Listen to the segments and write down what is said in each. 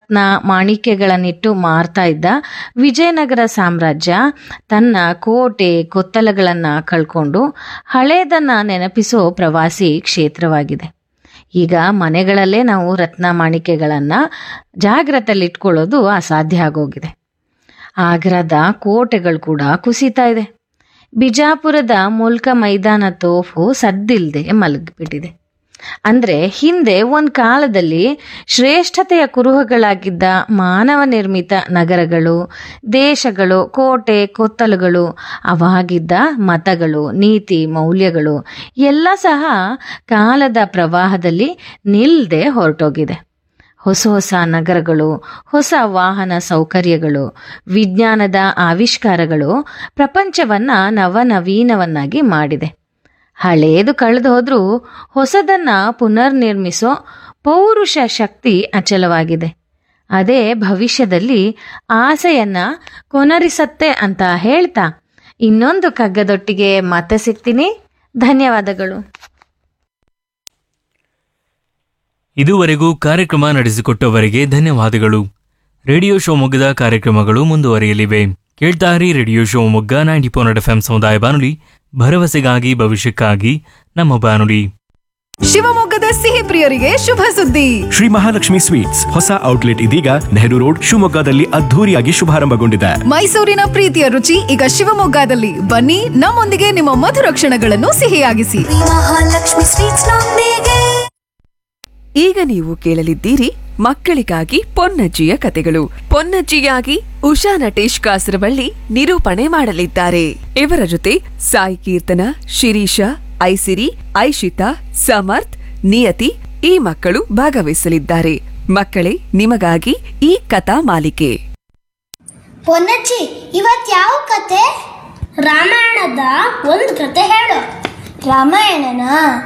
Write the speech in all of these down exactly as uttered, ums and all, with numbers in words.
ರತ್ನ ಮಾಣಿಕ್ಯಗಳನ್ನಿಟ್ಟು ಮಾರ್ತಾ ಇದ್ದ ವಿಜಯನಗರ ಸಾಮ್ರಾಜ್ಯ ತನ್ನ ಕೋಟೆ ಕೊತ್ತಲಗಳನ್ನು ಕಳ್ಕೊಂಡು ಹಳೇದನ್ನ ನೆನಪಿಸೋ ಪ್ರವಾಸಿ ಕ್ಷೇತ್ರವಾಗಿದೆ. ಈಗ ಮನೆಗಳಲ್ಲೇ ನಾವು ರತ್ನ ಮಾಣಿಕ್ಯಗಳನ್ನು ಜಾಗ್ರತೆಯಲ್ಲಿಟ್ಕೊಳ್ಳೋದು ಅಸಾಧ್ಯ ಆಗೋಗಿದೆ. ಆಗ್ರಾದ ಕೋಟೆಗಳು ಕೂಡ ಕುಸಿತಾ ಇದೆ. ಬಿಜಾಪುರದ ಮುಲ್ಕ ಮೈದಾನ ತೋಫು ಸದ್ದಿಲ್ಲದೆ ಮಲಗಿಬಿಟ್ಟಿದೆ. ಅಂದರೆ ಹಿಂದೆ ಒಂದು ಕಾಲದಲ್ಲಿ ಶ್ರೇಷ್ಠತೆಯ ಕುರುಹುಗಳಾಗಿದ್ದ ಮಾನವ ನಿರ್ಮಿತ ನಗರಗಳು, ದೇಶಗಳು, ಕೋಟೆ ಕೊತ್ತಲುಗಳು, ಅವಾಗಿದ್ದ ಮತಗಳು, ನೀತಿ ಮೌಲ್ಯಗಳು ಎಲ್ಲ ಸಹ ಕಾಲದ ಪ್ರವಾಹದಲ್ಲಿ ನಿಲ್ಲದೆ ಹೊರಟೋಗಿದೆ. ಹೊಸ ಹೊಸ ನಗರಗಳು, ಹೊಸ ವಾಹನ ಸೌಕರ್ಯಗಳು, ವಿಜ್ಞಾನದ ಆವಿಷ್ಕಾರಗಳು ಪ್ರಪಂಚವನ್ನು ನವನವೀನವನ್ನಾಗಿ ಮಾಡಿದೆ. ಹಳೇದು ಕಳೆದು ಹೋದ್ರೂ ಹೊಸದನ್ನು ಪುನರ್ನಿರ್ಮಿಸೋ ಪೌರುಷ ಶಕ್ತಿ ಅಚಲವಾಗಿದೆ. ಅದೇ ಭವಿಷ್ಯದಲ್ಲಿ ಆಸೆಯನ್ನು ಕೊನರಿಸತ್ತೆ ಅಂತ ಹೇಳ್ತಾ ಇನ್ನೊಂದು ಕಗ್ಗದೊಟ್ಟಿಗೆ ಮತ್ತೆ ಸಿಗ್ತೀನಿ. ಧನ್ಯವಾದಗಳು. ಇದುವರೆಗೂ ಕಾರ್ಯಕ್ರಮ ನಡೆಸಿಕೊಟ್ಟವರಿಗೆ ಧನ್ಯವಾದಗಳು. ರೇಡಿಯೋ ಶಿವಮೊಗ್ಗದ ಕಾರ್ಯಕ್ರಮಗಳು ಮುಂದುವರಿಯಲಿವೆ. ಕೇಳ್ತಾರಿ radio Shivamogga ninety point F M ಸಮುದಾಯ ಬಾನುಲಿ, ಭರವಸೆಗಾಗಿ ಭವಿಷ್ಯಕ್ಕಾಗಿ ನಮ್ಮ ಬಾನುಲಿ. ಶಿವಮೊಗ್ಗದ ಸಿಹಿ ಪ್ರಿಯರಿಗೆ ಶುಭ ಸುದ್ದಿ. ಶ್ರೀ ಮಹಾಲಕ್ಷ್ಮಿ ಸ್ವೀಟ್ಸ್ ಹೊಸ ಔಟ್ಲೆಟ್ ಇದೀಗ ನೆಹರು ರೋಡ್ ಶಿವಮೊಗ್ಗದಲ್ಲಿ ಅದ್ಧೂರಿಯಾಗಿ ಶುಭಾರಂಭಗೊಂಡಿದೆ. ಮೈಸೂರಿನ ಪ್ರೀತಿಯ ರುಚಿ ಈಗ ಶಿವಮೊಗ್ಗದಲ್ಲಿ. ಬನ್ನಿ, ನಮ್ಮೊಂದಿಗೆ ನಿಮ್ಮ ಮಧುರ ಕ್ಷಣಗಳನ್ನು ಸಿಹಿಯಾಗಿಸಿ. ಮಹಾಲಕ್ಷ್ಮಿ ಸ್ವೀಟ್ಸ್ ನೊಂದಿಗೆ. ಈಗ ನೀವು ಕೇಳಲಿದ್ದೀರಿ ಮಕ್ಕಳಿಗಾಗಿ ಪೊನ್ನಜ್ಜಿಯ ಕತೆಗಳು. ಪೊನ್ನಜ್ಜಿಯಾಗಿ ಉಷಾ ನಟೇಶ್ ಕಾಸರವಳ್ಳಿ ನಿರೂಪಣೆ ಮಾಡಲಿದ್ದಾರೆ. ಇವರ ಜೊತೆ ಸಾಯಿ ಕೀರ್ತನ, ಶಿರೀಷ, ಐಸಿರಿ, ಐಶಿತಾ, ಸಮರ್ಥ್, ನಿಯತಿ ಈ ಮಕ್ಕಳು ಭಾಗವಹಿಸಲಿದ್ದಾರೆ. ಮಕ್ಕಳೇ, ನಿಮಗಾಗಿ ಈ ಕಥಾ ಮಾಲಿಕೆ. ಪೊನ್ನಜ್ಜಿ, ಇವತ್ ಯಾವ ಕತೆ? ರಾಮಾಯಣದ ಒಂದು ಕತೆ ಹೇಳು. ರಾಮಾಯಣನ?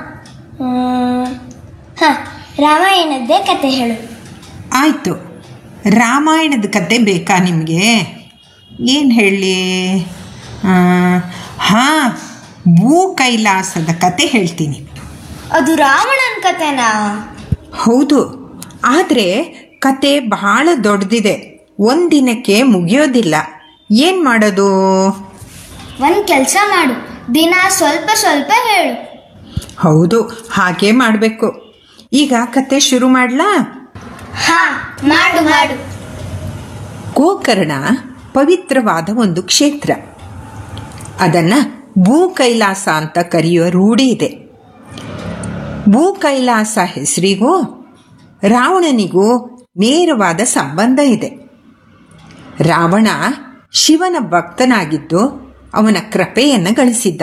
ಹ ರಾಮಾಯಣದ್ದೇ ಕತೆ ಹೇಳು. ಆಯಿತು, ರಾಮಾಯಣದ ಕತೆ ಬೇಕಾ ನಿಮಗೆ? ಏನು ಹೇಳಿ? ಹಾಂ, ಭೂ ಕೈಲಾಸದ ಕತೆ ಹೇಳ್ತೀನಿ. ಅದು ರಾವಣನ ಕತೆನಾ? ಹೌದು, ಆದರೆ ಕತೆ ಬಹಳ ದೊಡ್ಡದಿದೆ, ಒಂದಿನಕ್ಕೆ ಮುಗಿಯೋದಿಲ್ಲ. ಏನು ಮಾಡೋದು? ಒಂದು ಕೆಲಸ ಮಾಡು, ದಿನ ಸ್ವಲ್ಪ ಸ್ವಲ್ಪ ಹೇಳು. ಹೌದು, ಹಾಗೆ ಮಾಡಬೇಕು. ಈಗ ಕತೆ ಶುರು ಮಾಡಲಾ? ಹಾ, ಮಾಡು ಮಾಡು. ಗೋಕರ್ಣ ಪವಿತ್ರವಾದ ಒಂದು ಕ್ಷೇತ್ರ. ಅದನ್ನು ಭೂ ಕೈಲಾಸ ಅಂತ ಕರೆಯುವ ರೂಢಿ ಇದೆ. ಭೂ ಕೈಲಾಸ ಹೆಸರಿಗೂ ರಾವಣನಿಗೂ ನೇರವಾದ ಸಂಬಂಧ ಇದೆ. ರಾವಣ ಶಿವನ ಭಕ್ತನಾಗಿದ್ದು ಅವನ ಕೃಪೆಯನ್ನು ಗಳಿಸಿದ್ದ.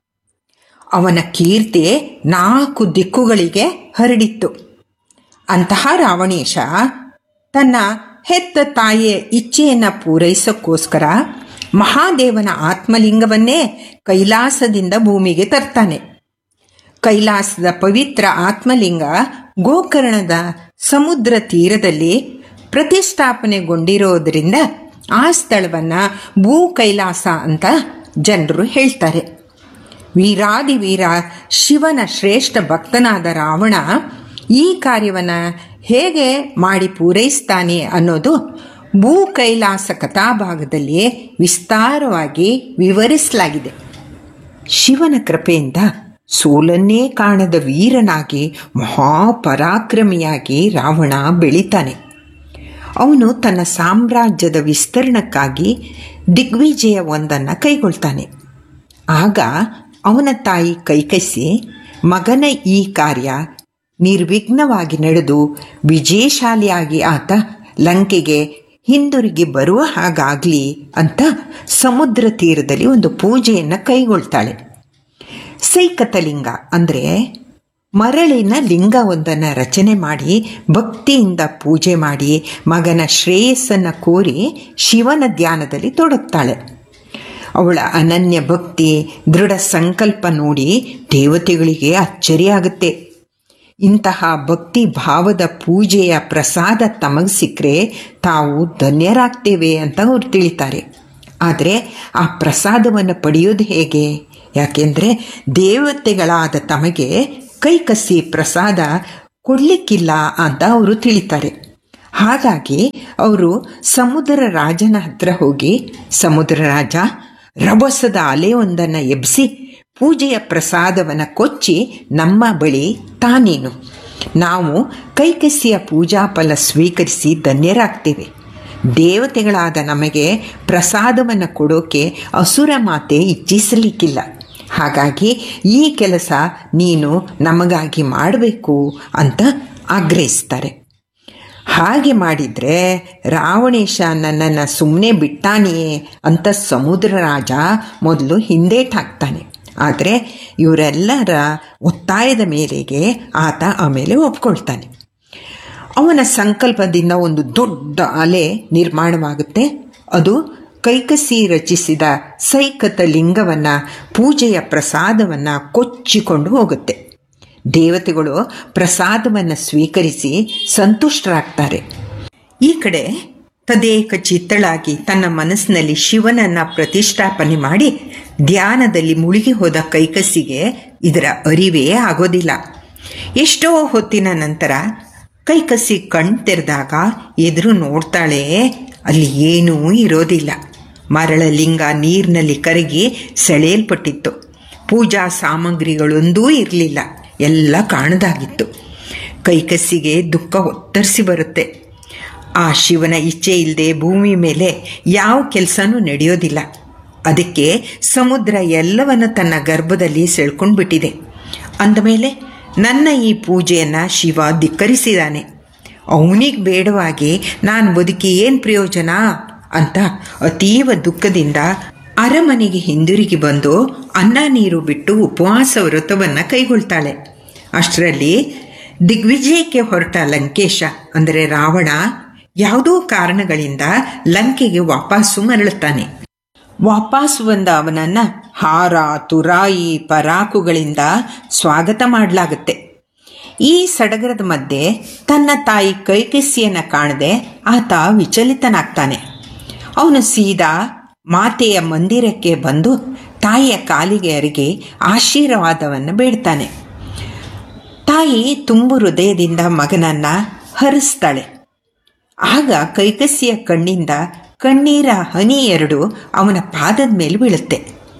ಅವನ ಕೀರ್ತಿ ನಾಲ್ಕು ದಿಕ್ಕುಗಳಿಗೆ ಹರಡಿತ್ತು. ಅಂತಹ ರಾವಣೇಶ ತನ್ನ ಹೆತ್ತ ತಾಯಿಯ ಇಚ್ಛೆಯನ್ನು ಪೂರೈಸೋಕ್ಕೋಸ್ಕರ ಮಹಾದೇವನ ಆತ್ಮಲಿಂಗವನ್ನೇ ಕೈಲಾಸದಿಂದ ಭೂಮಿಗೆ ತರ್ತಾನೆ. ಕೈಲಾಸದ ಪವಿತ್ರ ಆತ್ಮಲಿಂಗ ಗೋಕರ್ಣದ ಸಮುದ್ರ ತೀರದಲ್ಲಿ ಪ್ರತಿಷ್ಠಾಪನೆಗೊಂಡಿರೋದರಿಂದ ಆ ಸ್ಥಳವನ್ನು ಭೂ ಕೈಲಾಸ ಅಂತ ಜನರು ಹೇಳ್ತಾರೆ. ವೀರಾದಿ ವೀರ ಶಿವನ ಶ್ರೇಷ್ಠ ಭಕ್ತನಾದ ರಾವಣ ಈ ಕಾರ್ಯವನ್ನು ಹೇಗೆ ಮಾಡಿ ಪೂರೈಸ್ತಾನೆ ಅನ್ನೋದು ಭೂ ಕೈಲಾಸ ಕಥಾಭಾಗದಲ್ಲಿ ವಿಸ್ತಾರವಾಗಿ ವಿವರಿಸಲಾಗಿದೆ. ಶಿವನ ಕೃಪೆಯಿಂದ ಸೋಲನ್ನೇ ಕಾಣದ ವೀರನಾಗಿ ಮಹಾಪರಾಕ್ರಮಿಯಾಗಿ ರಾವಣ ಬೆಳೀತಾನೆ. ಅವನು ತನ್ನ ಸಾಮ್ರಾಜ್ಯದ ವಿಸ್ತರಣಕ್ಕಾಗಿ ದಿಗ್ವಿಜಯ ಒಂದನ್ನು ಕೈಗೊಳ್ತಾನೆ. ಆಗ ಅವನ ತಾಯಿ ಕೈಕಸಿ ಮಗನ ಈ ಕಾರ್ಯ ನಿರ್ವಿಘ್ನವಾಗಿ ನಡೆದು ವಿಜಯಶಾಲಿಯಾಗಿ ಆತ ಲಂಕೆಗೆ ಹಿಂದಿರುಗಿ ಬರುವ ಹಾಗಾಗಲಿ ಅಂತ ಸಮುದ್ರ ತೀರದಲ್ಲಿ ಒಂದು ಪೂಜೆಯನ್ನು ಕೈಗೊಳ್ತಾಳೆ. ಸೈಕತಲಿಂಗ ಅಂದರೆ ಮರಳಿನ ಲಿಂಗವೊಂದನ್ನು ರಚನೆ ಮಾಡಿ ಭಕ್ತಿಯಿಂದ ಪೂಜೆ ಮಾಡಿ ಮಗನ ಶ್ರೇಯಸ್ಸನ್ನು ಕೋರಿ ಶಿವನ ಧ್ಯಾನದಲ್ಲಿ ತೊಡಗ್ತಾಳೆ. ಅವಳ ಅನನ್ಯ ಭಕ್ತಿ ದೃಢ ಸಂಕಲ್ಪ ನೋಡಿ ದೇವತೆಗಳಿಗೆ ಅಚ್ಚರಿಯಾಗುತ್ತೆ. ಇಂತಹ ಭಕ್ತಿ ಭಾವದ ಪೂಜೆಯ ಪ್ರಸಾದ ತಮಗೆ ಸಿಕ್ಕರೆ ತಾವು ಧನ್ಯರಾಗ್ತೇವೆ ಅಂತ ಅವ್ರು ತಿಳಿತಾರೆ. ಆದರೆ ಆ ಪ್ರಸಾದವನ್ನು ಪಡೆಯೋದು ಹೇಗೆ? ಯಾಕೆಂದರೆ ದೇವತೆಗಳಾದ ತಮಗೆ ಕೈಕಸಿ ಪ್ರಸಾದ ಕೊಡಲಿಕ್ಕಿಲ್ಲ ಅಂತ ಅವರು ತಿಳಿತಾರೆ. ಹಾಗಾಗಿ ಅವರು ಸಮುದ್ರ ರಾಜನ ಹತ್ರ ಹೋಗಿ, ಸಮುದ್ರ ರಾಜ, ರಭಸದ ಅಲೆಯೊಂದನ್ನು ಎಬ್ಬಿಸಿ ಪೂಜೆಯ ಪ್ರಸಾದವನ್ನು ಕೊಚ್ಚಿ ನಮ್ಮ ಬಳಿ ತಾನೇನು, ನಾವು ಕೈಕಸಿಯ ಪೂಜಾ ಫಲ ಸ್ವೀಕರಿಸಿ ಧನ್ಯರಾಗ್ತೇವೆ. ದೇವತೆಗಳಾದ ನಮಗೆ ಪ್ರಸಾದವನ್ನು ಕೊಡೋಕೆ ಅಸುರ ಮಾತೆ ಇಚ್ಛಿಸಲಿಕ್ಕಿಲ್ಲ. ಹಾಗಾಗಿ ಈ ಕೆಲಸ ನೀನು ನಮಗಾಗಿ ಮಾಡಬೇಕು ಅಂತ ಆಗ್ರಹಿಸ್ತಾರೆ. ಹಾಗೆ ಮಾಡಿದರೆ ರಾವಣೇಶ ನನ್ನನ್ನು ಸುಮ್ಮನೆ ಬಿಟ್ಟಾನೆಯೇ ಅಂತ ಸಮುದ್ರ ರಾಜ ಮೊದಲು ಹಿಂದೇಟಾಕ್ತಾನೆ. ಆದರೆ ಇವರೆಲ್ಲರ ಒತ್ತಾಯದ ಮೇರೆಗೆ ಆತ ಆಮೇಲೆ ಒಪ್ಕೊಳ್ತಾನೆ. ಅವನ ಸಂಕಲ್ಪದಿಂದ ಒಂದು ದೊಡ್ಡ ಅಲೆ ನಿರ್ಮಾಣವಾಗುತ್ತೆ. ಅದು ಕೈಕಸಿ ರಚಿಸಿದ ಸೈಕತ ಲಿಂಗವನ್ನು, ಪೂಜೆಯ ಪ್ರಸಾದವನ್ನು ಕೊಚ್ಚಿಕೊಂಡು ಹೋಗುತ್ತೆ. ದೇವತೆಗಳು ಪ್ರಸಾದವನ್ನು ಸ್ವೀಕರಿಸಿ ಸಂತುಷ್ಟರಾಗ್ತಾರೆ. ಈ ಕಡೆ ತದೇಕ ಚಿತ್ತಳಾಗಿ ತನ್ನ ಮನಸ್ಸಿನಲ್ಲಿ ಶಿವನನ್ನು ಪ್ರತಿಷ್ಠಾಪನೆ ಮಾಡಿ ಧ್ಯಾನದಲ್ಲಿ ಮುಳುಗಿ ಹೋದ ಕೈಕಸಿಗೆ ಇದರ ಅರಿವೇ ಆಗೋದಿಲ್ಲ. ಎಷ್ಟೋ ಹೊತ್ತಿನ ನಂತರ ಕೈಕಸಿ ಕಣ್ ತೆರೆದಾಗ ಎದುರು ನೋಡ್ತಾಳೆ, ಅಲ್ಲಿ ಏನೂ ಇರೋದಿಲ್ಲ. ಮರಳ ಲಿಂಗ ನೀರಿನಲ್ಲಿ ಕರಗಿ ಸೆಳೆಯಲ್ಪಟ್ಟಿತ್ತು. ಪೂಜಾ ಸಾಮಗ್ರಿಗಳೊಂದೂ ಇರಲಿಲ್ಲ, ಎಲ್ಲ ಕಾಣದಾಗಿತ್ತು. ಕೈಕಸಿಗೆ ದುಃಖ ಒತ್ತರಿಸಿ ಬರುತ್ತೆ. ಆ ಶಿವನ ಇಚ್ಛೆ ಇಲ್ಲದೆ ಭೂಮಿ ಮೇಲೆ ಯಾವ ಕೆಲಸನೂ ನಡೆಯೋದಿಲ್ಲ. ಅದಕ್ಕೆ ಸಮುದ್ರ ಎಲ್ಲವನ್ನು ತನ್ನ ಗರ್ಭದಲ್ಲಿ ಸೆಳ್ಕೊಂಡು ಬಿಟ್ಟಿದೆ. ಅಂದಮೇಲೆ ನನ್ನ ಈ ಪೂಜೆಯನ್ನು ಶಿವ ಧಿಕ್ಕರಿಸಿದ್ದಾನೆ. ಅವನಿಗೆ ಬೇಡವಾಗಿ ನಾನು ಬದುಕಿ ಏನು ಪ್ರಯೋಜನ ಅಂತ ಅತೀವ ದುಃಖದಿಂದ ಅರಮನೆಗೆ ಹಿಂದಿರುಗಿ ಬಂದು ಅನ್ನ ನೀರು ಬಿಟ್ಟು ಉಪವಾಸ ವ್ರತವನ್ನು ಕೈಗೊಳ್ತಾಳೆ. ಅಷ್ಟರಲ್ಲಿ ದಿಗ್ವಿಜಯಕ್ಕೆ ಹೊರಟ ಲಂಕೇಶ ಅಂದರೆ ರಾವಣ ಯಾವುದೋ ಕಾರಣಗಳಿಂದ ಲಂಕೆಗೆ ವಾಪಸ್ಸು ಮರಳುತ್ತಾನೆ. ವಾಪಸ್ಸು ಬಂದ ಅವನನ್ನು ಹಾರ, ತುರಾಯಿ, ಪರಾಕುಗಳಿಂದ ಸ್ವಾಗತ ಮಾಡಲಾಗುತ್ತೆ. ಈ ಸಡಗರದ ಮಧ್ಯೆ ತನ್ನ ತಾಯಿ ಕೈಕಸಿಯನ್ನು ಕಾಣದೆ ಆತ ವಿಚಲಿತನಾಗ್ತಾನೆ. ಅವನು ಸೀದಾ ಮಾತೆಯ ಮಂದಿರಕ್ಕೆ ಬಂದು ತಾಯಿಯ ಕಾಲಿಗೆ ಅರಿಗಿ ಆಶೀರ್ವಾದವನ್ನು ಬೇಡ್ತಾನೆ. ತಾಯಿ ತುಂಬು ಹೃದಯದಿಂದ ಮಗನನ್ನು ಹರಿಸ್ತಾಳೆ. ಆಗ ಕೈಕಸಿಯ ಕಣ್ಣಿಂದ ಕಣ್ಣೀರ ಹನಿ ಎರಡು ಅವನ ಪಾದದ ಮೇಲೆ ಬೀಳುತ್ತೆ.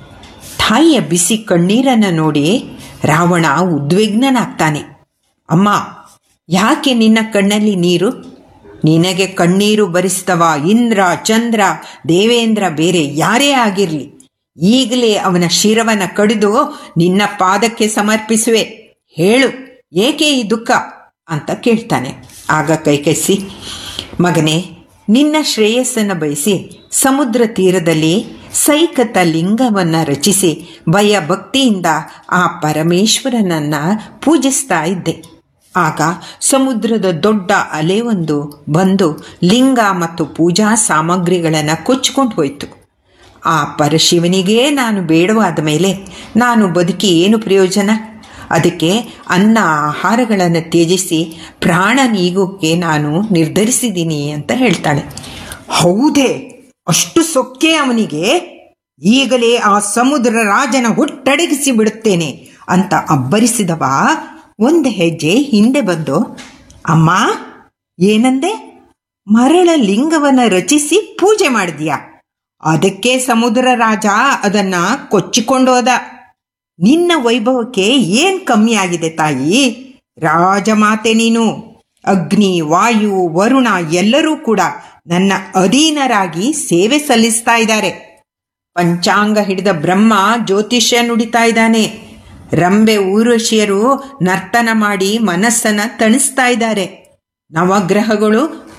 ತಾಯಿಯ ಬಿಸಿ ಕಣ್ಣೀರನ್ನು ನೋಡಿ ರಾವಣ ಉದ್ವಿಗ್ನನಾಗ್ತಾನೆ. ಅಮ್ಮ, ಯಾಕೆ ನಿನ್ನ ಕಣ್ಣಲ್ಲಿ ನೀರು? ನಿನಗೆ ಕಣ್ಣೀರು ಬರಿಸಿದವ ಇಂದ್ರ, ಚಂದ್ರ, ದೇವೇಂದ್ರ ಬೇರೆ ಯಾರೇ ಆಗಿರಲಿ, ಈಗಲೇ ಅವನ ಶಿರವನ್ನು ಕಡಿದು ನಿನ್ನ ಪಾದಕ್ಕೆ ಸಮರ್ಪಿಸುವೆ. ಹೇಳು, ಏಕೆ ಈ ದುಃಖ ಅಂತ ಕೇಳ್ತಾನೆ. ಆಗ ಕೈಕಸಿ, ಮಗನೇ, ನಿನ್ನ ಶ್ರೇಯಸ್ಸನ್ನು ಬಯಸಿ ಸಮುದ್ರ ತೀರದಲ್ಲಿ ಸೈಕತ ಲಿಂಗವನ್ನು ರಚಿಸಿ ಭಯ ಭಕ್ತಿಯಿಂದ ಆ ಪರಮೇಶ್ವರನನ್ನು ಪೂಜಿಸ್ತಾ ಇದ್ದೆ. ಆಗ ಸಮುದ್ರದ ದೊಡ್ಡ ಅಲೆ ಒಂದು ಬಂದು ಲಿಂಗ ಮತ್ತು ಪೂಜಾ ಸಾಮಗ್ರಿಗಳನ್ನು ಕೊಚ್ಚಿಕೊಂಡು ಹೋಯಿತು. ಆ ಪರಶಿವನಿಗೇ ನಾನು ಬೇಡವಾದ ಮೇಲೆ ನಾನು ಬದುಕಿ ಏನು ಪ್ರಯೋಜನ? ಅದಕ್ಕೆ ಅನ್ನ ಆಹಾರಗಳನ್ನು ತ್ಯಜಿಸಿ ಪ್ರಾಣ ನೀಗೋಕ್ಕೆ ನಾನು ನಿರ್ಧರಿಸಿದ್ದೀನಿ ಅಂತ ಹೇಳ್ತಾಳೆ. ಹೌದೇ, ಅಷ್ಟು ಸೊಕ್ಕೆ ಅವನಿಗೆ? ಈಗಲೇ ಆ ಸಮುದ್ರ ರಾಜನ ಹುಟ್ಟಡಗಿಸಿ ಬಿಡುತ್ತೇನೆ ಅಂತ ಅಬ್ಬರಿಸಿದವ ಒಂದು ಹೆಜ್ಜೆ ಹಿಂದೆ ಬಂದು, ಅಮ್ಮ ಏನಂದೆ? ಮರಳ ಲಿಂಗವನ್ನು ರಚಿಸಿ ಪೂಜೆ ಮಾಡಿದ್ಯಾ? ಅದಕ್ಕೆ ಸಮುದ್ರ ರಾಜ ಅದನ್ನು ಕೊಚ್ಚಿಕೊಂಡೋದ. ನಿನ್ನ ವೈಭವಕ್ಕೆ ಏನು ಕಮ್ಮಿ ಆಗಿದೆ ತಾಯಿ? ರಾಜಮಾತೆ ನೀನು. ಅಗ್ನಿ, ವಾಯು, ವರುಣ ಎಲ್ಲರೂ ಕೂಡ ನನ್ನ ಅಧೀನರಾಗಿ ಸೇವೆ ಸಲ್ಲಿಸ್ತಾ ಇದ್ದಾರೆ. ಪಂಚಾಂಗ ಹಿಡಿದ ಬ್ರಹ್ಮ ಜ್ಯೋತಿಷ್ಯ ನುಡಿತಾ ಇದ್ದಾನೆ. ರಂಬೆ ಊರ್ವಶಿಯರು ನರ್ತನ ಮಾಡಿ ಮನಸ್ಸನ್ನು ತಣಿಸ್ತಾ ಇದ್ದಾರೆ. ನವಗ್ರಹಗಳು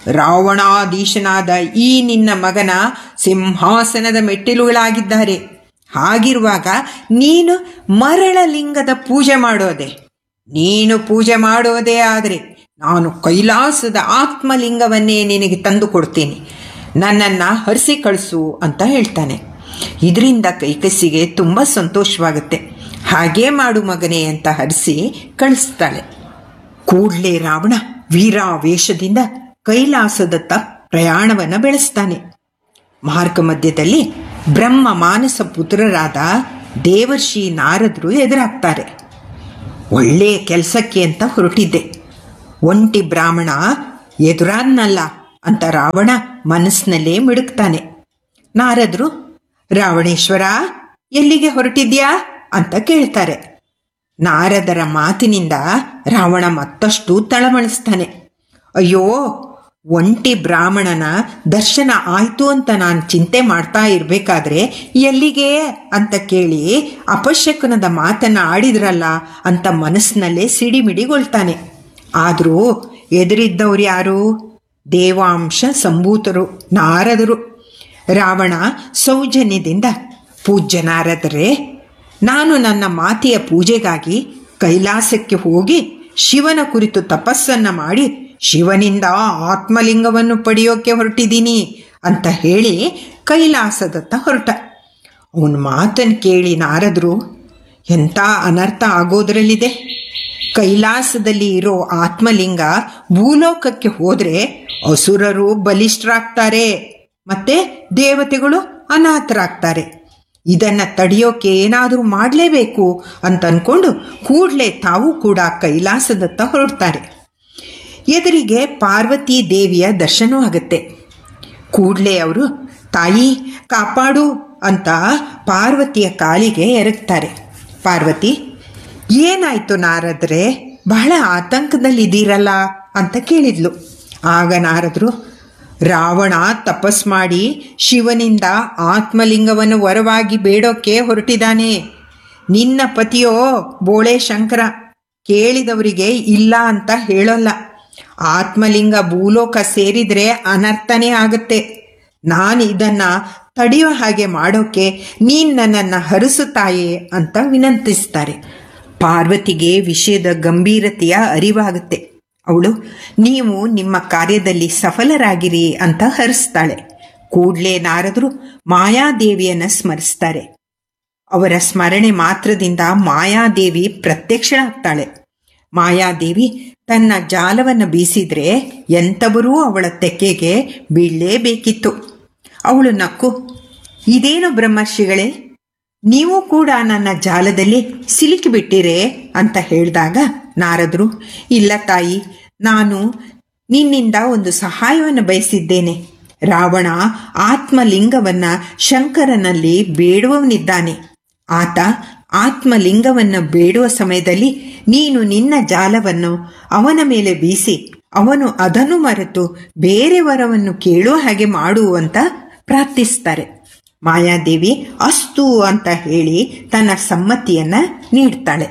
ರಾವಣಾಧೀಶನಾದ ಈ ನಿನ್ನ ಮಗನ ಸಿಂಹಾಸನದ ಮೆಟ್ಟಿಲುಗಳಾಗಿದ್ದಾರೆ. ಹಾಗಿರುವಾಗ ನೀನು ಮರಳ ಲಿಂಗದ ಪೂಜೆ ಮಾಡೋದೆ? ನೀನು ಪೂಜೆ ಮಾಡೋದೇ ಆದರೆ ನಾನು ಕೈಲಾಸದ ಆತ್ಮಲಿಂಗವನ್ನೇ ನಿನಗೆ ತಂದು ಕೊಡ್ತೀನಿ. ನನ್ನನ್ನು ಹರಿಸಿ ಕಳಿಸು ಅಂತ ಹೇಳ್ತಾನೆ. ಇದರಿಂದ ಕೈಕಸಿಗೆ ತುಂಬ ಸಂತೋಷವಾಗುತ್ತೆ. ಹಾಗೇ ಮಾಡು ಮಗನೇ ಅಂತ ಹರಿಸಿ ಕಳಿಸ್ತಾಳೆ. ಕೂಡಲೇ ರಾವಣ ವೀರಾವೇಶದಿಂದ ಕೈಲಾಸದತ್ತ ಪ್ರಯಾಣವನ್ನು ಬೆಳೆಸ್ತಾನೆ. ಮಾರ್ಗ ಮಧ್ಯದಲ್ಲಿ ಬ್ರಹ್ಮ ಮಾನಸ ಪುತ್ರರಾದ ದೇವರ್ಷಿ ನಾರದರು ಎದುರಾಗ್ತಾರೆ. ಒಳ್ಳೆಯ ಕೆಲಸಕ್ಕೆ ಅಂತ ಹೊರಟಿದ್ದೆ. ಒಂಟಿ ಬ್ರಾಹ್ಮಣ ಎದುರಾದ್ನಲ್ಲ ಅಂತ ರಾವಣ ಮನಸ್ಸಿನಲ್ಲೇ ಮಿಡುಕ್ತಾನೆ. ನಾರದ್ರು, ರಾವಣೇಶ್ವರ ಎಲ್ಲಿಗೆ ಹೊರಟಿದ್ಯಾ ಅಂತ ಕೇಳ್ತಾರೆ. ನಾರದರ ಮಾತಿನಿಂದ ರಾವಣ ಮತ್ತಷ್ಟು ತಳಮಳಿಸ್ತಾನೆ. ಅಯ್ಯೋ, ಒಂಟಿ ಬ್ರಾಹ್ಮಣನ ದರ್ಶನ ಆಯ್ತು ಅಂತ ನಾನು ಚಿಂತೆ ಮಾಡ್ತಾ ಇರಬೇಕಾದ್ರೆ ಎಲ್ಲಿಗೆ ಅಂತ ಕೇಳಿ ಅಪಶಕುನದ ಮಾತನ್ನು ಆಡಿದ್ರಲ್ಲ ಅಂತ ಮನಸ್ಸಿನಲ್ಲೇ ಸಿಡಿಮಿಡಿಗೊಳ್ತಾನೆ. ಆದರೂ ಎದುರಿದ್ದವ್ರು ಯಾರು? ದೇವಾಂಶ ಸಂಭೂತರು ನಾರದರು. ರಾವಣ ಸೌಜನ್ಯದಿಂದ, ಪೂಜ್ಯ ನಾರದರೇ, ನಾನು ನನ್ನ ಮಾತೆಯ ಪೂಜೆಗಾಗಿ ಕೈಲಾಸಕ್ಕೆ ಹೋಗಿ ಶಿವನ ಕುರಿತು ತಪಸ್ಸನ್ನು ಮಾಡಿ ಶಿವನಿಂದ ಆತ್ಮಲಿಂಗವನ್ನು ಪಡೆಯೋಕ್ಕೆ ಹೊರಟಿದ್ದೀನಿ ಅಂತ ಹೇಳಿ ಕೈಲಾಸದತ್ತ ಹೊರಟ. ಅವನ ಮಾತನ್ನು ಕೇಳಿ ನಾರದರು, ಎಂಥ ಅನರ್ಥ ಆಗೋದ್ರಲ್ಲಿದೆ. ಕೈಲಾಸದಲ್ಲಿ ಇರೋ ಆತ್ಮಲಿಂಗ ಭೂಲೋಕಕ್ಕೆ ಹೋದರೆ ಅಸುರರು ಬಲಿಷ್ಠರಾಗ್ತಾರೆ, ಮತ್ತೆ ದೇವತೆಗಳು ಅನಾಥರಾಗ್ತಾರೆ. ಇದನ್ನು ತಡೆಯೋಕೆ ಏನಾದರೂ ಮಾಡಲೇಬೇಕು ಅಂತ ಅಂದ್ಕೊಂಡು ಕೂಡಲೇ ತಾವು ಕೂಡ ಕೈಲಾಸದತ್ತ ಹೊರಡ್ತಾರೆ. ಎದುರಿಗೆ ಪಾರ್ವತಿ ದೇವಿಯ ದರ್ಶನವೂ ಆಗುತ್ತೆ. ಕೂಡಲೇ ಅವರು, ತಾಯಿ ಕಾಪಾಡು ಅಂತ ಪಾರ್ವತಿಯ ಕಾಲಿಗೆ ಎರಗ್ತಾರೆ. ಪಾರ್ವತಿ, ಏನಾಯಿತು ನಾರದ್ರೆ, ಬಹಳ ಆತಂಕದಲ್ಲಿದ್ದೀರಲ್ಲ ಅಂತ ಕೇಳಿದ್ಲು. ಆಗ ನಾರದರು, ರಾವಣ ತಪಸ್ ಮಾಡಿ ಶಿವನಿಂದ ಆತ್ಮಲಿಂಗವನ್ನು ವರವಾಗಿ ಬೇಡೋಕ್ಕೆ ಹೊರಟಿದ್ದಾನೆ. ನಿನ್ನ ಪತಿಯೋ ಬೋಳೆ ಶಂಕರ ಕೇಳಿದವರಿಗೆ ಇಲ್ಲ ಅಂತ ಹೇಳೋಲ್ಲ. ಆತ್ಮಲಿಂಗ ಭೂಲೋಕ ಸೇರಿದರೆ ಅನರ್ಥನೇ ಆಗುತ್ತೆ. ನಾನು ಇದನ್ನು ತಡೆಯೋ ಹಾಗೆ ಮಾಡೋಕ್ಕೆ ನೀನು ನನ್ನನ್ನು ಹರಿಸುತ್ತಾಯೇ ಅಂತ ವಿನಂತಿಸ್ತಾರೆ. ಪಾರ್ವತಿಗೆ ವಿಷಯದ ಗಂಭೀರತೆಯ ಅರಿವಾಗುತ್ತೆ. ಅವಳು, ನೀವು ನಿಮ್ಮ ಕಾರ್ಯದಲ್ಲಿ ಸಫಲರಾಗಿರಿ ಅಂತ ಹರಿಸ್ತಾಳೆ. ಕೂಡಲೇ ನಾರದರು ಮಾಯಾದೇವಿಯನ್ನು ಸ್ಮರಿಸ್ತಾರೆ. ಅವರ ಸ್ಮರಣೆ ಮಾತ್ರದಿಂದ ಮಾಯಾದೇವಿ ಪ್ರತ್ಯಕ್ಷಳಾಗ್ತಾಳೆ. ಮಾಯಾದೇವಿ ತನ್ನ ಜಾಲವನ್ನು ಬೀಸಿದ್ರೆ ಎಂಥವರೂ ಅವಳ ತೆಕ್ಕೆಗೆ ಬೀಳಲೇಬೇಕಿತ್ತು. ಅವಳು ನಕ್ಕು, ಇದೇನು ಬ್ರಹ್ಮರ್ಷಿಗಳೇ, ನೀವು ಕೂಡ ನನ್ನ ಜಾಲದಲ್ಲಿ ಸಿಲುಕಿಬಿಟ್ಟಿರೇ ಅಂತ ಹೇಳಿದಾಗ ನಾರದರು, ಇಲ್ಲ ತಾಯಿ, ನಾನು ನಿನ್ನಿಂದ ಒಂದು ಸಹಾಯವನ್ನು ಬಯಸಿದ್ದೇನೆ. ರಾವಣ ಆತ್ಮಲಿಂಗವನ್ನು ಶಂಕರನಲ್ಲಿ ಬೇಡುವವನಿದ್ದಾನೆ. ಆತ ಆತ್ಮಲಿಂಗವನ್ನು ಬೇಡುವ ಸಮಯದಲ್ಲಿ ನೀನು ನಿನ್ನ ಜಾಲವನ್ನು ಅವನ ಮೇಲೆ ಬೀಸಿ ಅವನು ಅದನ್ನು ಮರೆತು ಬೇರೆ ವರವನ್ನು ಕೇಳುವ ಹಾಗೆ ಮಾಡುವಂತ ಪ್ರಾರ್ಥಿಸ್ತಾರೆ. ಮಾಯಾದೇವಿ ಅಸ್ತು ಅಂತ ಹೇಳಿ ತನ್ನ ಸಮ್ಮತಿಯನ್ನು ನೀಡ್ತಾಳೆ.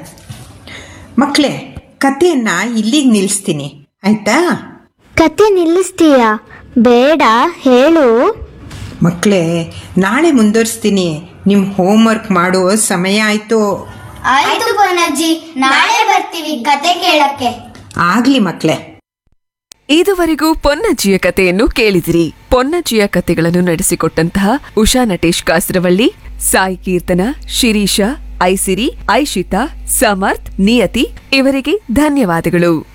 ಮಕ್ಕಳೇ, ಕಥೆಯನ್ನ ಇಲ್ಲಿಗೆ ನಿಲ್ಲಿಸ್ತೀನಿ, ಆಯ್ತಾ? ಕತೆ ನಿಲ್ಲಿಸ್ತೀಯಾ? ಬೇಡ, ಹೇಳು. ಮಕ್ಕಳೇ, ನಾಳೆ ಮುಂದುವರಿಸ್ತೀನಿ. ನಿಮ್ಮ ಹೋಮ್ವರ್ಕ್ ಮಾಡೋ ಸಮಯ ಆಯ್ತು. ಆಯ್ತು ಪೊನ್ನಜ್ಜಿ, ನಾಳೆ ಬರ್ತೀವಿ ಕತೆ ಕೇಳಕ್ಕೆ. ಆಗ್ಲಿ ಮಕ್ಕಳೇ. ಇದುವರೆಗೂ ಪೊನ್ನಜ್ಜಿಯ ಕಥೆಯನ್ನು ಕೇಳಿದಿರಿ. ಪೊನ್ನಜ್ಜಿಯ ಕಥೆಗಳನ್ನು ನಡೆಸಿಕೊಟ್ಟಂತಹ ಉಷಾ ನಟೇಶ್ ಕಾಸರವಳ್ಳಿ, ಸಾಯಿ ಕೀರ್ತನ, ಶಿರೀಷಾ, ಐಸಿರಿ, ಐಶಿತಾ, ಸಮರ್ಥ್, ನಿಯತಿ ಇವರಿಗೆ ಧನ್ಯವಾದಗಳು.